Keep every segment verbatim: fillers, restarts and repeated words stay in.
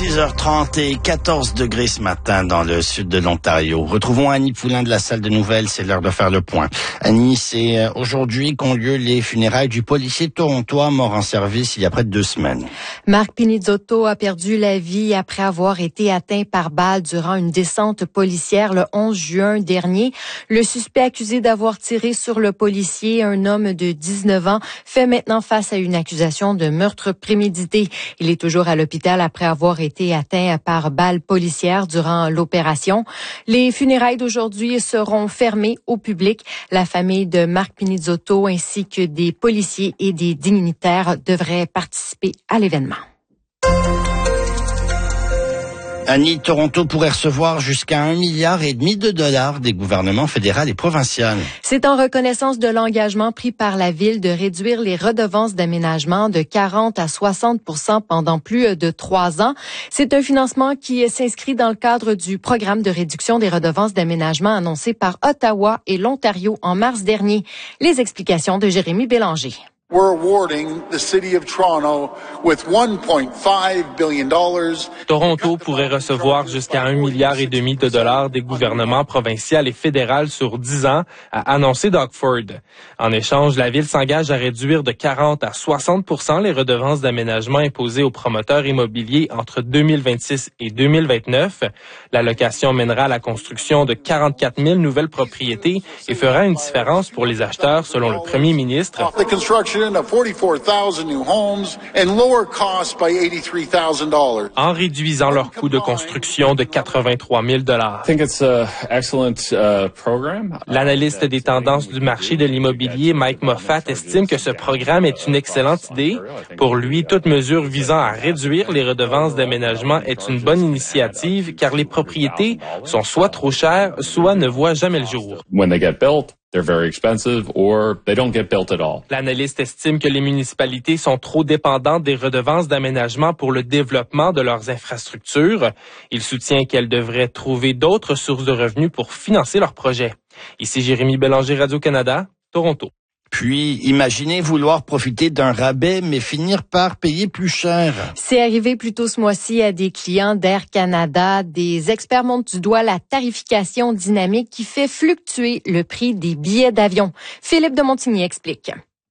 six heures trente et quatorze degrés ce matin dans le sud de l'Ontario. Retrouvons Annie Poulain de la salle de nouvelles, c'est l'heure de faire le point. Annie, c'est aujourd'hui qu'ont lieu les funérailles du policier torontois mort en service il y a près de deux semaines. Mark Pinizzotto a perdu la vie après avoir été atteint par balle durant une descente policière le onze juin dernier. Le suspect accusé d'avoir tiré sur le policier, un homme de dix-neuf ans, fait maintenant face à une accusation de meurtre prémédité. Il est toujours à l'hôpital après avoir été atteint par balle policière durant l'opération. Les funérailles d'aujourd'hui seront fermées au public. La famille de Mark Pinizzotto ainsi que des policiers et des dignitaires devraient participer à l'événement. Annie, Toronto pourrait recevoir jusqu'à un milliard et demi de dollars des gouvernements fédéral et provincial. C'est en reconnaissance de l'engagement pris par la ville de réduire les redevances d'aménagement de quarante à soixante pour cent pendant plus de trois ans. C'est un financement qui s'inscrit dans le cadre du programme de réduction des redevances d'aménagement annoncé par Ottawa et l'Ontario en mars dernier. Les explications de Jérémy Bélanger. We're awarding the city of Toronto with one point five billion dollars. Toronto pourrait recevoir jusqu'à un milliard et demi de dollars des gouvernements provincial et fédéral sur dix ans, a annoncé Doug Ford. En échange, la ville s'engage à réduire de quarante à soixante pour cent les redevances d'aménagement imposées aux promoteurs immobiliers entre deux mille vingt-six et deux mille vingt-neuf. L'allocation mènera à la construction de quarante-quatre mille nouvelles propriétés et fera une différence pour les acheteurs, selon le premier ministre. Of forty-four thousand new homes and lower costs by eighty-three thousand dollars. En réduisant leur coût de construction de quatre-vingt-trois mille dollars. I think it's a excellent uh, program. L'analyste des tendances du marché de l'immobilier, Mike Moffat, estime que ce programme est une excellente idée. Pour lui, toute mesure visant à réduire les redevances d'aménagement est une bonne initiative car les propriétés sont soit trop chères, soit ne voient jamais le jour. When they get built, they're very expensive or they don't get built at all. L'analyste estime que les municipalités sont trop dépendantes des redevances d'aménagement pour le développement de leurs infrastructures. Il soutient qu'elles devraient trouver d'autres sources de revenus pour financer leurs projets. Ici Jérémy Bélanger, Radio-Canada, Toronto. Puis, imaginez vouloir profiter d'un rabais, mais finir par payer plus cher. C'est arrivé plus tôt ce mois-ci à des clients d'Air Canada. Des experts montrent du doigt la tarification dynamique qui fait fluctuer le prix des billets d'avion. Philippe de Montigny explique.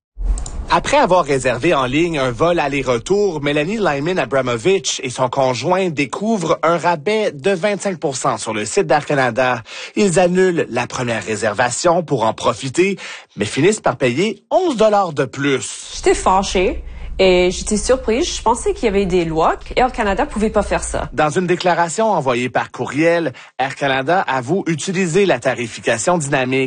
Après avoir réservé en ligne un vol aller-retour, Mélanie Lyman-Abramovich et son conjoint découvrent un rabais de vingt-cinq pour cent sur le site d'Air Canada. Ils annulent la première réservation pour en profiter, mais finissent par payer onze dollars de plus. J'étais fâchée. Et j'étais surprise, je pensais qu'il y avait des lois qu'Air Canada pouvait pas faire ça. Dans une déclaration envoyée par courriel, Air Canada avoue utiliser la tarification dynamique.